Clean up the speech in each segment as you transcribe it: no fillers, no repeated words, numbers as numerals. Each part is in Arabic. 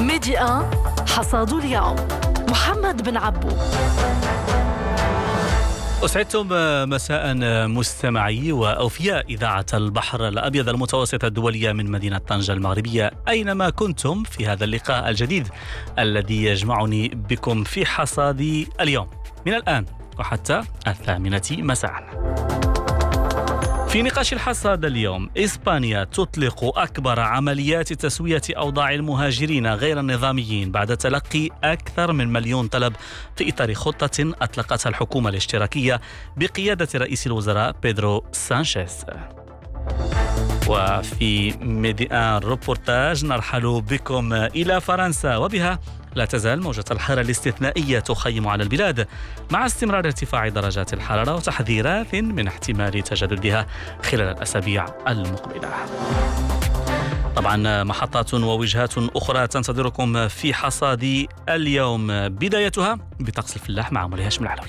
ميدي 1 حصاد اليوم محمد بن عبو. أسعدتم مساء مستمعي وأوفياء إذاعة البحر الأبيض المتوسط الدولية من مدينة طنجة المغربية أينما كنتم في هذا اللقاء الجديد الذي يجمعني بكم في حصاد اليوم من الآن وحتى 8 مساء. في نقاش الحصاد اليوم، إسبانيا تطلق أكبر عمليات تسوية أوضاع المهاجرين غير النظاميين بعد تلقي أكثر من 1,000,000 طلب في إطار خطة أطلقتها الحكومة الاشتراكية بقيادة رئيس الوزراء بيدرو سانشيز. وفي ميدي 1 روبورتاج نرحل بكم إلى فرنسا، وبها لا تزال موجة الحر الاستثنائية تخيم على البلاد مع استمرار ارتفاع درجات الحرارة وتحذيرات من احتمال تجددها خلال الأسابيع المقبلة. طبعا محطات ووجهات أخرى تنتظركم في حصاد اليوم، بدايتها بطقس الفلاح مع مولي هاشم العلوي.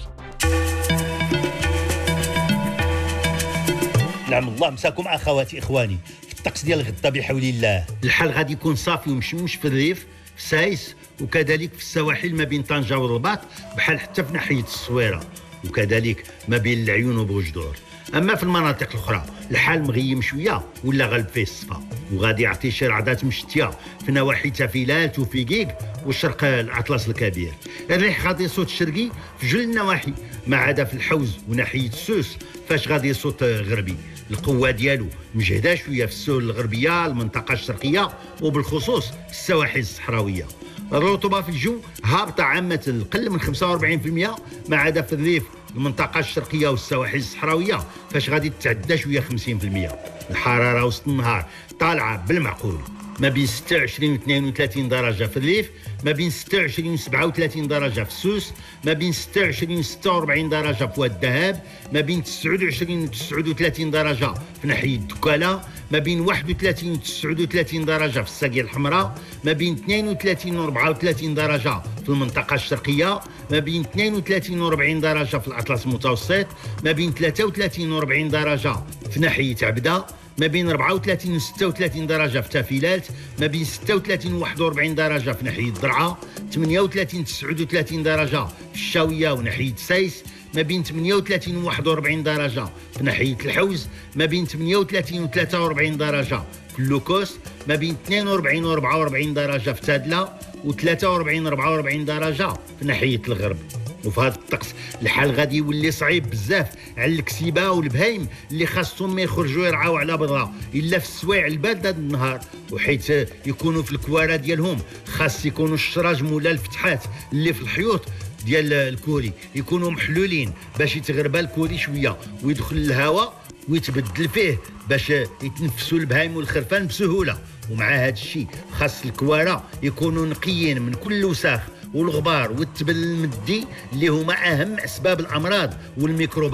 نعم الله مساكم اخواتي اخواني. في الطقس ديال غدا بحول الله الحال غادي يكون صافي ومشموش في الريف في سايس، وكذلك في السواحل ما بين طنجة والرباط، بحال حتى في ناحية الصويرة، وكذلك ما بين العيون وبوجدور. أما في المناطق الأخرى الحال مغيم شوية ولا غالب فيه الصفا، وغادي يعطي شي رعدات مشتية في نواحي تافيلات وفيكيك وشرق الأطلس الكبير. الريح غادي يصوت شرقي في جل النواحي ما عدا في الحوز وناحية السوس فاش غادي يصوت غربي. القوة ديالو مجهدة شوية في السهول الغربية، المنطقة الشرقية وبالخصوص السواحل الصحراوية. الرطوبة في الجو هابطة عامة قل من 45% ما عدا في الريف المنطقة الشرقية والسواحل الصحراوية فاش غادي تتعدى شوية 50%. الحرارة وسط النهار طالعة بالمعقول ما بين 26 و 32 درجة في الريف، ما بين 26 و 37 درجة في السوس، ما بين 26 و 46 درجة في واد الذهب، ما بين 29 و 39 درجة في ناحية الدكالة، ما بين 31 و 39 درجة في الساقية الحمراء، ما بين 32 و 34 درجة في المنطقة الشرقية، ما بين 32 و 40 درجة في الأطلس المتوسط، ما بين 33 و 40 درجة في ناحية عبدة، ما بين 34 و 36 درجة في تافيلات، ما بين 36 و 41 درجة في ناحية درعا، 38 و 39 درجة في الشاوية وناحية سايس، ما بين 38 و 41 درجة في ناحية الحوز، ما بين 38 و 43 درجة في اللوكوس، ما بين 42 و 44 درجة في تادلة، و 43 و 44 درجة في ناحية الغرب. وفي هذا الطقس الحال غادي يولي صعيب بزاف على الكسيبه والبهايم اللي خاصهم ما يخرجوا يرعاو على بضره الا في السوايع البارده النهار، وحيت يكونوا في الكواره ديالهم خاص يكونوا الشراجم ولا الفتحات اللي في الحيوط ديال الكوري يكونوا محلولين باش يتغربل الكوري شويه ويدخل الهواء ويتبدل فيه باش يتنفسوا البهايم والخرفان بسهوله. ومع هذا الشيء خاص الكواره يكونوا نقيين من كل وساخ والغبار والتبل المدي اللي هما اهم اسباب الامراض والميكروبات